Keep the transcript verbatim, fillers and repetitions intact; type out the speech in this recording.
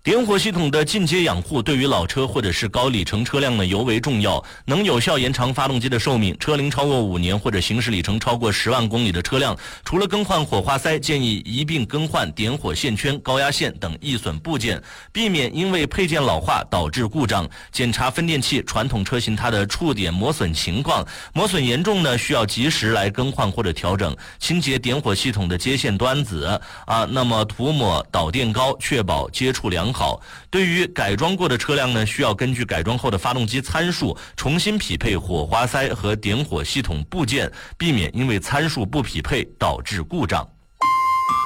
点火系统的进阶养护对于老车或者是高里程车辆呢尤为重要，能有效延长发动机的寿命。车龄超过五年或者行驶里程超过十万公里的车辆，除了更换火花塞，建议一并更换点火线圈、高压线等易损部件，避免因为配件老化导致故障。检查分电器传统车型它的触点磨损情况，磨损严重呢需要及时来更换或者调整。清洁点火系统的接线端子啊，那么涂抹导电膏，确保接触良好。好，对于改装过的车辆呢，需要根据改装后的发动机参数重新匹配火花塞和点火系统部件，避免因为参数不匹配导致故障。